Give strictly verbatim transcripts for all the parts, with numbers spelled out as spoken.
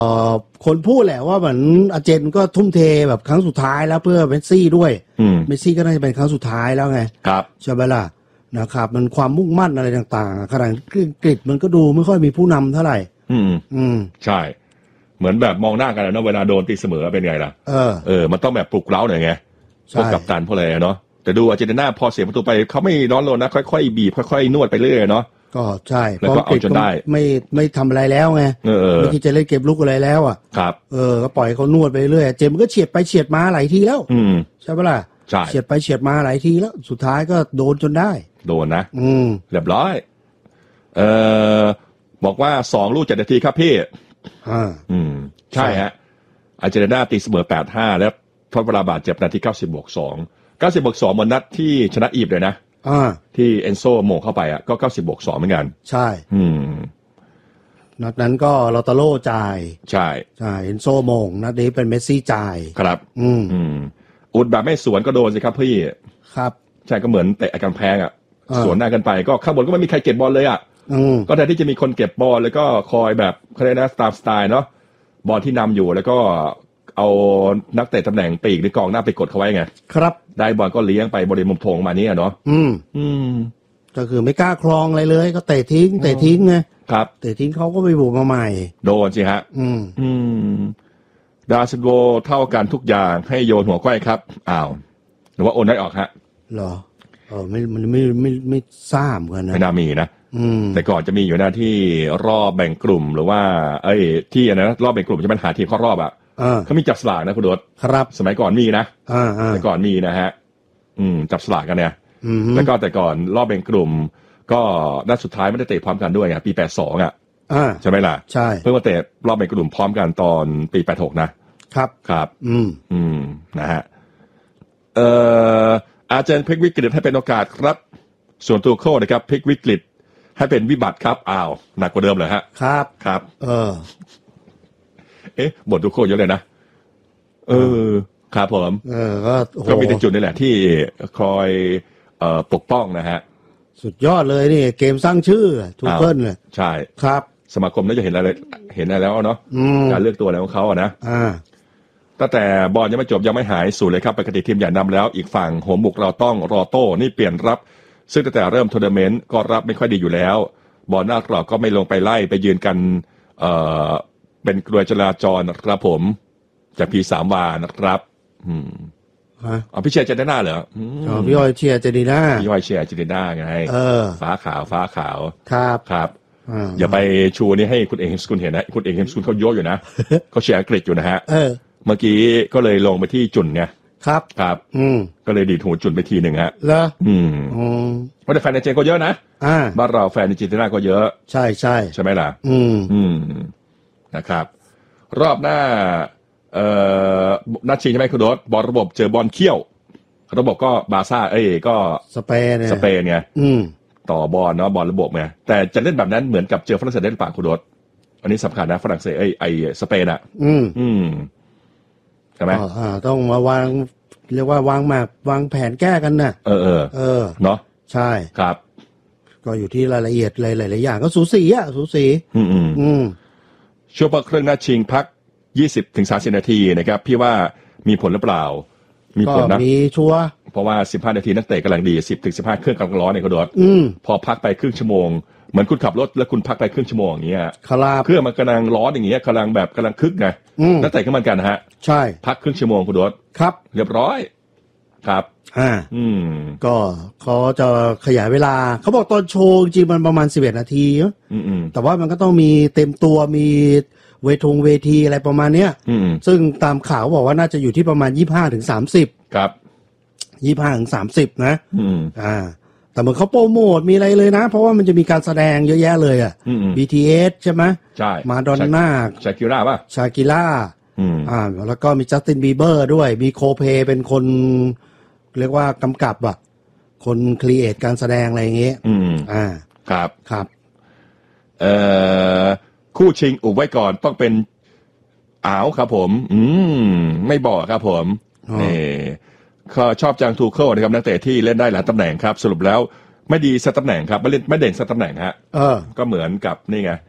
เอ่อคนพูดแหละว่าเหมือนอาเจนก็ทุ่มเทแบบครั้งสุดท้ายแล้วเพื่อเมสซี่ด้วยเมสซี่ก็น่าจะเป็นครั้งสุดท้ายแล้วไงครับใช่ไหมล่ะนะครับมันความมุ่งมั่นอะไรต่างๆขณะที่อังกฤษมันก็ดูไม่ค่อยมีผู้นำเท่าไหร่อืมอืมใช่เหมือนแบบมองหน้ากันนะเวลาโดนตีเสมอเป็นไงล่ะเออเออมันต้องแบบปลุกเร้าหน่อยไงพวกกัปตันพวกอะไรเนาะแต่ดูอาร์เจนตินาพอเสียประตูไปเขาไม่ร้อนรนนะค่อยๆบีบค่อยๆนวดไปเรื่อยเนาะก็ใช่แล้วก็เอาจนได้ไม่ไม่ทำอะไรแล้วไงไม่คิดจะเล่นเกมลุกอะไรแล้วอ่ะครับเออก็ปล่อยเขานวดไปเรื่อยเจมก็เฉียดไปเฉียดมาหลายทีแล้วอืมใช่ปะล่ะใช่เฉียดไปเฉียดมาหลายทีแล้วสุดท้ายก็โดนจนได้โดนนะอืมเรียบร้อยเออบอกว่าสองลูกเจ็ดนาทีครับพี่อ่าอืมใช่ฮะอาร์เจนตินาตีเสมอ แปดห้า แล้วทดเวลาบาดเจ็บนาทีเก้าสิบบวกสอง เก้าสิบบวกสองเหมือนนัดที่ชนะอียิปต์เลยนะอ่าที่เอนโซโมงเข้าไปอ่ะก็เก้าสิบบวกสองเหมือนกันใช่อืมนัดนั้นก็ลอตาโร่จ่ายใช่ใช่เอนโซโมงนัดนี้เป็นเมสซี่จ่ายครับอืมอืมอุดแบบไม่สวนก็โดนสิครับพี่ครับใช่ก็เหมือนเตะกำแพงอ่ะสวนหน้ากันไปก็ข้างบนก็ไม่มีใครเก็บบอลเลยอ่ะก็แทนที่จะมีคนเก็บบอลแล้วก็คอยแบบเขาเรียกนะตามสไตล์เนาะบอลที่นำอยู่แล้วก็เอานักเตะตำแหน่งปีกหรือกองหน้าไปกดเขาไว้ไงครับได้บอลก็เลี้ยงไปบริเวณมุมธงมานี้อ่ะเนาะอืมอืมก็คือไม่กล้าคลองอะไรเลยก็เตะทิ้งเตะทิ้งไงครับเตะทิ้งเขาก็ไปบุกมาใหม่โดนสิฮะอืมอืมดาซิโกเท่ากันทุกอย่างให้โยนหัวก้อยครับอ้าวหรือว่าโอนได้ออกฮะเหรอเออไม่มันไม่ไม่ไม่ทราบกันนะไม่น่ามีนะอืมแต่ก่อนจะมีอยู่นะที่รอบแบ่งกลุ่มหรือว่าเอ้ยที่อะไรนะรอบแบ่งกลุ่มจะมันหาทีมเข้ารอบอ่ะเขามีจับสลากนะคุณโดดครับสมัยก่อนมีนะอ่าแต่ก่อนมีนะฮะอืมจับสลากกันเนี่ยแล้วก็แต่ก่อนรอบแบ่งกลุ่มก็นัดสุดท้ายไม่ได้เตะพร้อมกันด้วยไงปีแปดสองอ่ะใช่ไหมล่ะใช่เพิ่งมาเตะรอบแบ่งกลุ่มพร้อมกันตอนปีแปดหกนะครับครับอืมอืมนะฮะเอ่ออาร์เจนพลิกวิกฤตให้เป็นโอกาสครับส่วนตัวโค้ชนะครับพลิกวิกฤตให้เป็นวิบัติครับอ้าวหนักกว่าเดิมเลยฮะครับครับเออเอ๊ะบทดูโค้ชเยอะเลยนะเออครับผมเออก็ก็มีแต่จุดนี่แหละที่คอยเอ่อปกป้องนะฮะสุดยอดเลยนี่เกมสร้างชื่อทูเกิลเลยใช่ครับสมาคมน่าจะเห็นอะไรเห็นอะไรแล้วเนาะการเลือกตัวอะไรของเขาอะนะอ่าตั้งแต่บอลยังไม่จบยังไม่หายสูญเลยครับปกติทีมใหญ่นำแล้วอีกฝั่งหัวบุกเราต้องรอโต้นี่เปลี่ยนรับซึ่งตั้งแต่เริ่มทัวร์นาเมนต์ก็รับไม่ค่อยดีอยู่แล้วบอลหน้ากรอบก็ไม่ลงไปไล่ไปยืนกันเอ่อเป็นกลวยจราจรนะครับผมจากพีสามวานะครับอืมอ๋อพี่เชียร์เจเนน่าเหรออ๋อพี่อ้อยเชียร์เจเนน่าพี่อ้อยเชียร์เจเนน่าไงเออฟ้าขาวฟ้าขาวครับครับอย่าไปชูนี่ให้คุณเอกเฮมสกุลเห็นนะคุณเอกเฮมสกุลเขาโยกอยู่นะเขาเชียร์อังกฤษอยู่นะฮะเออเมื่อกี้ก็เลยลงไปที่จุนไงครับครับอืมก็เลยดีดหูจุนไปทีหนึ่งฮะเหรออืมอืมเพราะแต่แฟนในเจนก็เยอะนะอ่าบ้านเราแฟนในเจนติน่าก็เยอะใช่ใช่ใช่ไหมล่ะอืมอืมนะครับรอบหน้าเอ่อนัดชิงใช่ไหมคุณโดสบอลระบบเจอบอลเขี้ยวระบบก็บาซ่าเอ้ยก็สเปนเนี่ยสเปนไงอืมต่อบอลเนาะบอลระบบไงแต่จะเล่นแบบนั้นเหมือนกับเจอฝรั่งเศสได้หรือเปล่าคุณโดสอันนี้สำคัญนะฝรั่งเศสไอ้ไอ้สเปนอ่ะอืมอืมใช่ไหมอ่าต้องมาวางเรียกว่าวางแมพวางแผนแก้กันน่ะเออเออเออเนาะใช่ครับก็อยู่ที่รายละเอียดหลายๆอย่างก็สูสีอ่ะสูสีอืมอืมอืมช่วงพักเครื่องนัดชิงพักยี่สิบถึงสามสิบนาทีนะครับพี่ว่ามีผลหรือเปล่ามีผลนะมีชัวร์เพราะว่าสิบห้านาทีนักเตะกำลังดีสิบถึงสิบห้าเครื่องกำลังร้อนเนี่ยเขาโดดพอพักไปครึ่งชั่วโมงเหมือนคุณขับรถแล้วคุณพักไปครึ่งชั่วโมงอย่างเงี้ยเครื่องมันกำลังร้อนอย่างเงี้ยกำลังแบบกำลังคึกไงนักเตะก็เหมือนกันนะฮะใช่พักครึ่งชั่วโมงคุณโดดครับเรียบร้อยครับอ่าอืมก็เขาจะขยายเวลาเขาบอกตอนโชว์จริงมันประมาณสิบเอ็ดนาทีเนาะแต่ว่ามันก็ต้องมีเต็มตัวมีเวทงเวทีอะไรประมาณเนี้ยซึ่งตามข่าวบอกว่าน่าจะอยู่ที่ประมาณยี่สิบห้าถึงสามสิบครับยี่สิบห้าถึงสามสิบนะอ่าแต่เหมือนเขาโปรโมทมีอะไรเลยนะเพราะว่ามันจะมีการแสดงเยอะแยะเลยอ่ะ บี ที เอส ใช่ไหมใช่มาดอนน่าชากิร่าป่ะชากิร่าอ่าแล้วก็มีจัสตินบีเบอร์ด้วยมีโคเพเป็นคนเรียกว่ากำกับอ่ะคนครีเอทการแสดงอะไรอย่างเงี้ยอืมอ่าครับครับเอ่อคู่ชิงอุบไว้ก่อนต้องเป็นอ้าวครับผมอืมไม่บอกครับผมนี่เขาชอบจังทูเคิลนะครับนักเตะที่เล่นได้หลายตำแหน่งครับสรุปแล้วไม่ดีสักตำแหน่งครับไม่เล่นไม่เด่นสักตำแหน่งฮะเออก็เหมือนกับนี่ไง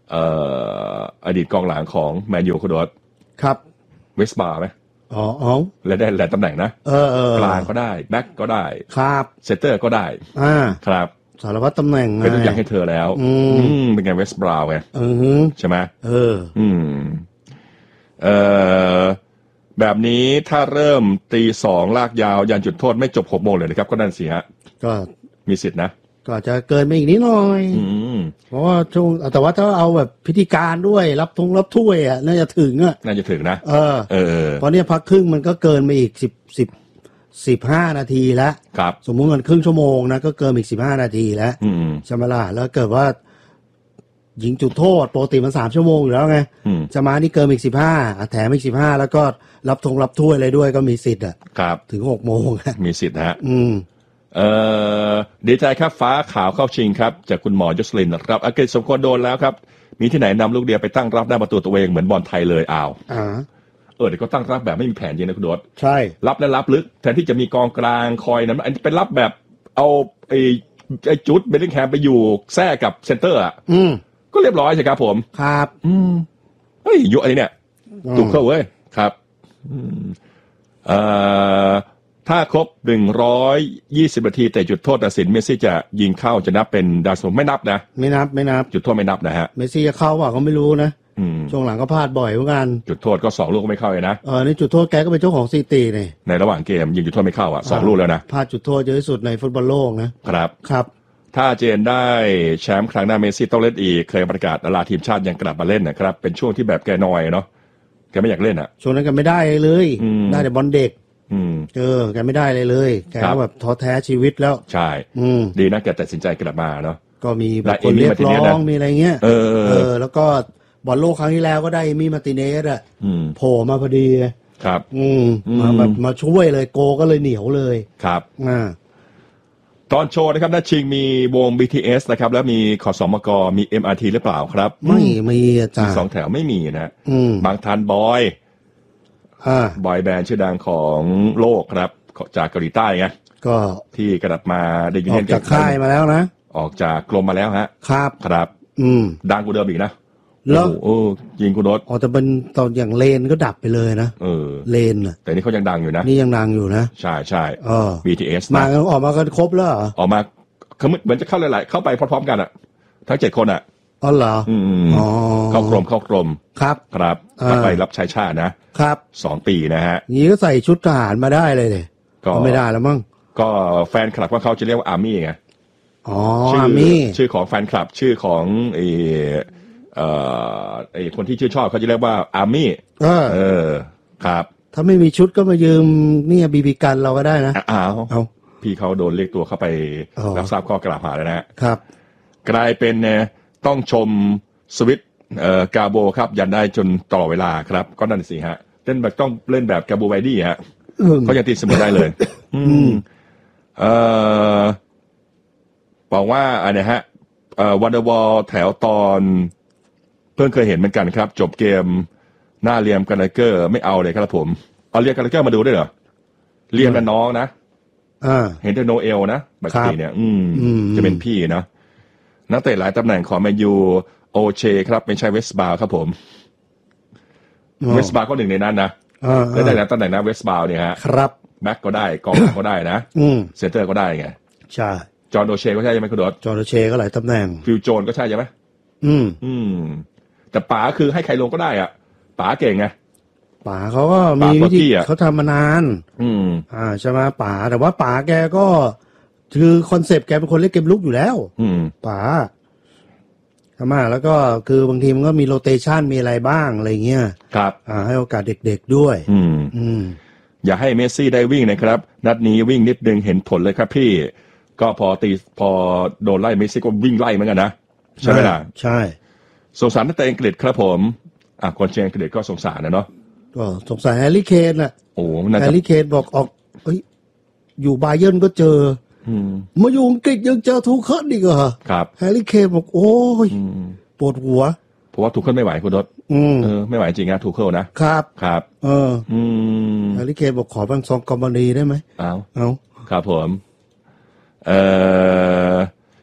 เอ่ออดีตกองหลังของแมนยูคุณโดสครับเวสบาร์ไหมอ๋ออ๋อและได้หลายตำแหน่งนะเออเออกลางก็ได้แบ็คก็ได้ครับเซตเตอร์ก็ได้อ่าครับสารพัดตำแหน่งเป็นตัวอย่างให้เธอแล้วอืมเป็นไงเวสบาร์ไงอือใช่ไหมเอออืมเอ่อแบบนี้ถ้าเริ่มตีสองลากยาวยันจุดโทษไม่จบหกโมงเลยนะครับก็นั่นสิฮะก็มีสิทธินะก็จะเกินไปอีกนิดหน่อยเพราะว่าช่วงแต่ว่าถ้าเอาแบบพิธีการด้วยรับทงรับถ้วยอ่ะน่าจะถึงอ่ะน่าจะถึงนะเออเออเพราะเนี้ยพักครึ่งมันก็เกินไปอีกสิบสิบสิบห้านาทีแล้วครับสมมุติมันครึ่งชั่วโมงนะก็เกินอีกสิบห้านาทีแล้วใช่ไหมล่ะแล้วเกิดว่ายิงจุดโทษปกติมันสามชั่วโมงอยู่แล้วไงจะมานี่เกินอีกสิบห้าแถมอีกสิบห้าแล้วก็รับทงรับถ้วยอะไรด้วยก็มีสิทธิ์อ่ะครับถึงหกโมงมีสิทธิ์ฮะอืมเอ่อดีใจครับฟ้าขาวเข้าชิงครับจากคุณหมอยุสลินนะครับอังกฤษสมควรโดนแล้วครับมีที่ไหนนำลูกเดียวไปตั้งรับได้ประตูตัวเองเหมือนบอลไทยเลยอ้าวอ่าเออเดี๋ยวก็ตั้งรับแบบไม่มีแผนจริงนะคุณโดดใช่รับและรับลึกแทนที่จะมีกองกลางคอยนั้นอันนี้เป็นรับแบบเอาไอ้ไอ้จุดเบลลิงแฮมไปอยู่แทรกกับเซนเตอร์อ่ะอืมก็เรียบร้อยใช่ครับผมครับอืมเฮ้ยยุอะไรเนี่ยถูกเข้าเว้ยครับอืมเอ่อถ้าครบหนึ่งร้อยยี่สิบนาทีแต่จุดโทษตัดสินเมสซี่จะยิงเข้าจะนับเป็นดาวสมไม่นับนะไม่นับไม่นับจุดโทษไม่นับนะฮะเมสซี่จะเข้าว่าก็ไม่รู้นะช่วงหลังก็พลาดบ่อยเหมือนกันจุดโทษก็สองลูกก็ไม่เข้าเลยนะเออนี่จุดโทษแกก็เป็นเจ้าของซิตี้นี่ในระหว่างเกมยิงจุดโทษไม่เข้าอ่ะสองลูกแล้วนะพลาดจุดโทษเยอะที่สุดในฟุตบอลโลกนะครับครับถ้าเจนได้แชมป์ครั้งหน้าเมสซี่ต้องเล่นอีกเคยประกาศดาราทีมชาติยังกลับมาเล่นนะครับเป็นช่วงที่แบบแกนอยเนาะแกไม่อยากเล่นอ่ะช่วงนั้นแกไม่ได้เลยได้แต่บอลเด็กเออแกไม่ได้เลยเลยแกแบบท้อแท้ชีวิตแล้วใช่ดีนะแกตัดสินใจกลับมาเนาะก็มีแบบคนเรียกร้องมีอะไรเงี้ยเออเออแล้วก็บอลโลกครั้งที่แล้วก็ได้มีมาร์ติเนสอ่ะโผล่มาพอดีครับอืมมาแบบมาช่วยเลยโกก็เลยเหนียวเลยครับอ่าตอนโชว์นะครับนัดชิงมีวง บี ที เอส นะครับแล้วมีขสมกมี เอ็ม อาร์ ที หรือเปล่าครับไม่มีอาจารย์สองแถวไม่มีนะบางทันบอยบอยแบนด์ชื่อดังของโลกครับจากเกาหลีใต้ไงก็ที่กระดับมาได้ยินออกจากค่ายมาแล้วนะออกจากกรมมาแล้วฮะครับครับอืมดังกูเดิมอีกนะแล้วโอ้ยิงกูโดดอ๋อแต่เป็นตอนอย่างเลนก็ดับไปเลยนะเออเลนอ่ะแต่นี่เขายังดังอยู่นะนี่ยังดังอยู่นะใช่ใช่เออบี ที เอสมาออกมากันครบแล้วออกมาคือเหมือนจะเข้าหลายๆเข้าไปพร้อมๆกันอ่ะทั้งเจ็ดคนอ่ะอ๋อเหรออืมอ๋อเข้ากรมเข้ากรมครับครับไปรับใช้ชาตินะครับสองปีนะฮะนี่ก็ใส่ชุดทหารมาได้เลยเลยก็ไม่ได้แล้วมั้งก็แฟนคลับว่าเขาจะเรียกว่าอาร์มี่ไงอ๋ออาร์มี่ชื่อของแฟนคลับชื่อของไอเอ่อไอคนที่ชื่นชอบเขาจะเรียกว่าอาร์มี่เออเออครับถ้าไม่มีชุดก็มายืมเนี่ยบีบีกันเราก็ได้นะอ้าวเอาพี่เขาโดนเรียกตัวเข้าไปรับทราบข้อกล่าวหาแล้วนะครับกลายเป็นเนี่ยต้องชมสวิตเอ่อกาโบครับยันได้จนต่อเวลาครับก็นั่นสิฮะเล่นแบบต้องเล่นแบบกาโบไวดี้ฮะเขายังตีเสมอได้เลยอืมเอ่อบอกว่าอะไรฮะเอ่อวันเดอร์วอลแถวตอนเพิ่งเคยเห็นเหมือนกันครับจบเกมหน้าเลียมกันเกอร์ไม่เอาเลยครับผมเอาเลียมกันเกอร์มาดูด้วยเหรอเลียมกับน้องนะเห็นแต่โนเอลนะแบบนี้เนี่ยอืมจะเป็นพี่เนาะนักเตะหลายตำแหน่งของแมนยูโอเชครับเป็นชายเวสบาร์ครับผมเวสบาร์ก็หนึ่งในนั้นนะแล้วได้หลายตำแหน่งนะเวสบาร์เนี่ยฮะครับแบ็คก็ได้กองหลังก็ได้นะเซนเตอร์ก็ได้ไงใช่จอห์นโอเชก็ใช่ไหมคุณดอทจอห์นโอเชก็หลายตำแหน่งฟิลโจนก็ใช่ใช่ไหมอืมอืมแต่ป๋าคือให้ใครลงก็ได้อ่ะป๋าเก่งไงป๋าเขาก็มีวิธีเขาทำมานานอืมอ่าใช่ไหมป๋าแต่ว่าป๋าแกก็คือคอนเซปต์แกเป็นคนเล่นเกมลุกอยู่แล้วอืมป๋าทำมาแล้วก็คือบางทีมันก็มีโรเตชันมีอะไรบ้างอะไรเงี้ยครับอ่าให้โอกาสเด็กๆด้วยอืมอืมอย่าให้เมสซี่ได้วิ่งนะครับนัดนี้วิ่งนิดนึงเห็นผลเลยครับพี่ก็พอตีพอโดนไล่เมสซี่ก็วิ่งไล่เหมือนกันนะใช่ไหมล่ะใช่สงสารนักเตะอังกฤษครับผมอ่ะคนเชียร์อังกฤษก็สงสารนะเนาะก็สงสารแฮร์รี่เคนน่ะโอ้แฮร์รี่เคนบอกออกเอ้ยอยู่บาเยิร์นก็เจอมาอยู่อังกฤษยังเจอทูเคิลอีกเหรอครับแฮร์รี่เคนบอกโอ้ยปวดหัวเพราะว่าทูเคิลไม่ไหวคุณดศเออไม่ไหวจริงนะทูเคิลนะครับครับเออแฮร์รี่เคนบอกขอบางซองกอมบานีได้ไหมเอาเอาครับผมเอ่อ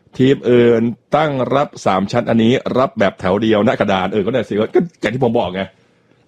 ทีมอื่นตั้งรับสามชั้นอันนี้รับแบบแถวเดียวหน้ากระดานเออก็ได้สิก็อย่างที่ผมบอกไง